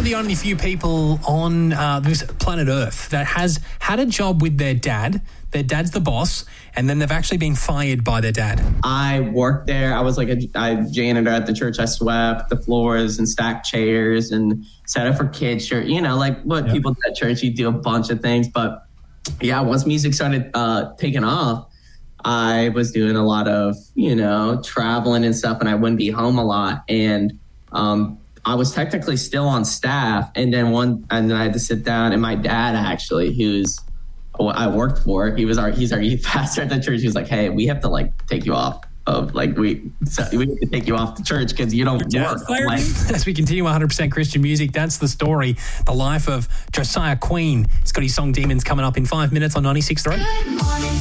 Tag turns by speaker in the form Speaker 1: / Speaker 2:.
Speaker 1: of the only few people on this planet Earth that has had a job with their dad. Their dad's the boss, and then they've actually been fired by their dad.
Speaker 2: I worked there. I was like a janitor at the church. I swept the floors and stacked chairs and set up for kids' church. You know, like what people do at church, you do a bunch of things. But yeah, once music started taking off, I was doing a lot of, you know, traveling and stuff, and I wouldn't be home a lot. And I was technically still on staff. And then I had to sit down, and my dad actually, who's I worked for, he's our youth pastor at the church. He was like, "Hey, we have to like take you off of like we have to take you off the church because you don't work." Like,
Speaker 1: as we continue 100% Christian music, that's the story, the life of Josiah Queen. He's got his song Demons coming up in 5 minutes on 96.3.